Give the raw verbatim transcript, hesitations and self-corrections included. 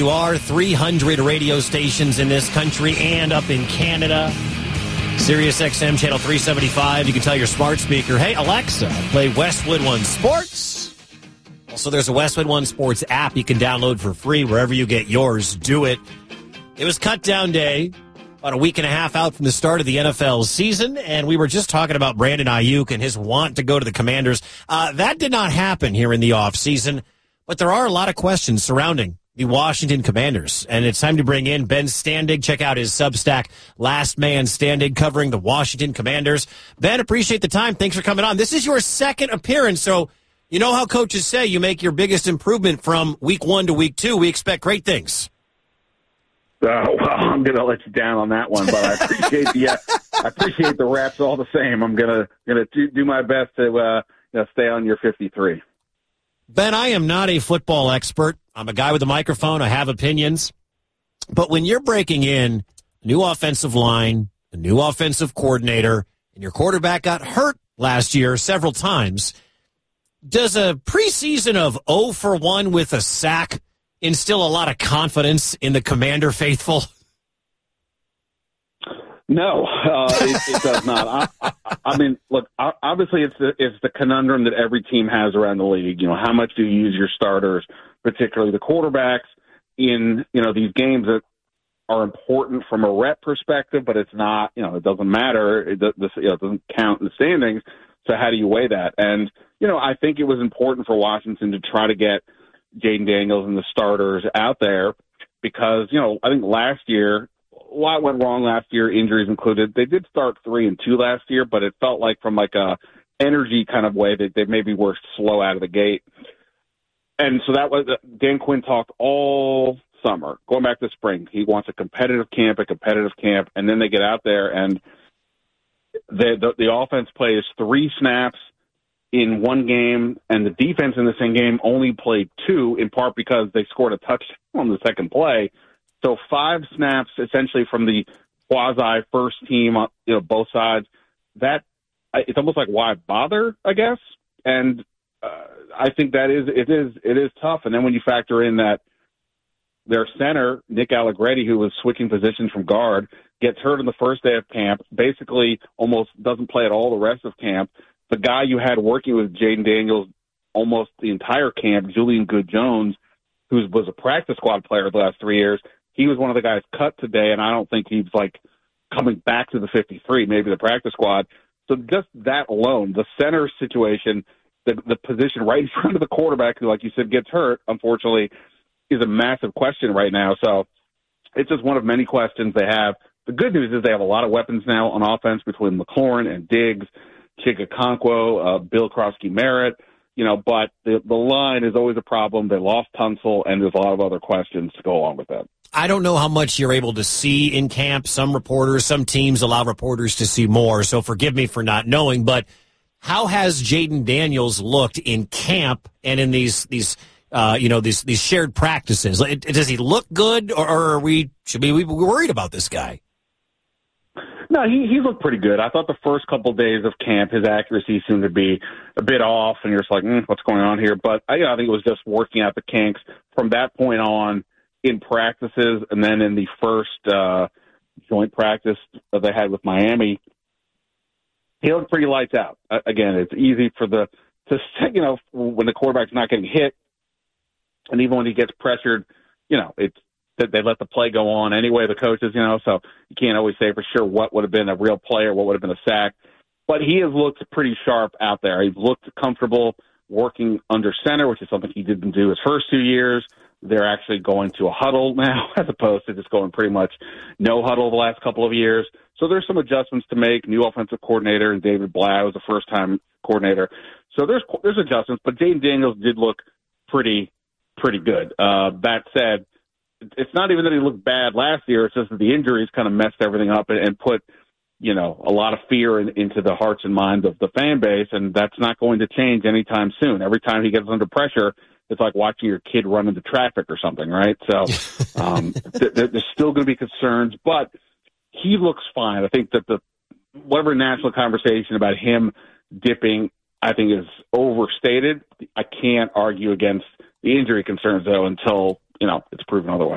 you are. three hundred radio stations in this country and up in Canada. Sirius X M Channel three seventy-five. You can tell your smart speaker, hey, Alexa, play Westwood One Sports. Also, there's a Westwood One Sports app you can download for free wherever you get yours. Do it. It was cut down day, about a week and a half out from the start of the N F L season, and we were just talking about Brandon Ayuk and his want to go to the Commanders. Uh, that did not happen here in the offseason, but there are a lot of questions surrounding the Washington Commanders, and it's time to bring in Ben Standig. Check out his Substack, Last Man Standing, covering the Washington Commanders. Ben, appreciate the time. Thanks for coming on. This is your second appearance, so you know how coaches say you make your biggest improvement from week one to week two. We expect great things. Uh, well, I'm going to let you down on that one, but I appreciate the uh, I appreciate the raps all the same. I'm going to going to do my best to uh, you know, stay on your fifty-three. Ben, I am not a football expert. I'm a guy with a microphone. I have opinions. But when you're breaking in a new offensive line, a new offensive coordinator, and your quarterback got hurt last year several times, does a preseason of oh for one with a sack instill a lot of confidence in the Commander faithful? No, uh, it, it does not. I, I, I mean, look, obviously it's the, it's the conundrum that every team has around the league. You know, how much do you use your starters, particularly the quarterbacks, in, you know, these games that are important from a rep perspective, but it's not, you know, it doesn't matter. It, does, you know, it doesn't count in the standings. So how do you weigh that? And, you know, I think it was important for Washington to try to get Jayden Daniels and the starters out there because, you know, I think last year, a lot went wrong last year, injuries included. They did start three and two last year, but it felt like from like a energy kind of way that they maybe were slow out of the gate. And so that was, Dan Quinn talked all summer, going back to spring. He wants a competitive camp, a competitive camp, and then they get out there and the, the, the offense plays three snaps in one game, and the defense in the same game only played two, in part because they scored a touchdown on the second play. So five snaps essentially from the quasi first team, you know, both sides. That it's almost like why bother, I guess. And uh, I think that is it is it is tough. And then when you factor in that their center Nick Allegretti, who was switching positions from guard, gets hurt on the first day of camp, basically almost doesn't play at all the rest of camp. The guy you had working with Jayden Daniels almost the entire camp, Julian Good-Jones, who was a practice squad player the last three years. He was one of the guys cut today, and I don't think he's, like, coming back to the fifty-three, maybe the practice squad. So just that alone, the center situation, the, the position right in front of the quarterback who, like you said, gets hurt, unfortunately, is a massive question right now. So it's just one of many questions they have. The good news is they have a lot of weapons now on offense between McLaurin and Diggs, Chig Okonkwo, uh, Bill Krosky-Merritt. You know, but the, the line is always a problem. They lost Tunsil, and there's a lot of other questions to go along with that. I don't know how much you're able to see in camp. Some reporters, some teams allow reporters to see more, so forgive me for not knowing. But how has Jayden Daniels looked in camp and in these these uh, you know these these shared practices? Does he look good, or, or are we should we be worried about this guy? No, he he looked pretty good. I thought the first couple of days of camp, his accuracy seemed to be a bit off, and you're just like, mm, what's going on here? But I, you know, I think it was just working out the kinks from that point on in practices, and then in the first uh, joint practice that they had with Miami, he looked pretty lights out. Uh, again, it's easy for the to you know when the quarterback's not getting hit, and even when he gets pressured, you know it's. That they let the play go on anyway, the coaches, you know, so you can't always say for sure what would have been a real play or what would have been a sack. But he has looked pretty sharp out there. He's looked comfortable working under center, which is something he didn't do his first two years. They're actually going to a huddle now as opposed to just going pretty much no huddle the last couple of years. So there's some adjustments to make. New offensive coordinator, and David Blau was a first-time coordinator. So there's there's adjustments, but Jayden Daniels did look pretty, pretty good. Uh, that said, it's not even that he looked bad last year. It's just that the injuries kind of messed everything up and, and put, you know, a lot of fear in, into the hearts and minds of the fan base, and that's not going to change anytime soon. Every time he gets under pressure, it's like watching your kid run into traffic or something, right? So um, th- th- there's still going to be concerns, but he looks fine. I think that the whatever national conversation about him dipping, I think, is overstated. I can't argue against the injury concerns, though, until, you know, it's proven otherwise.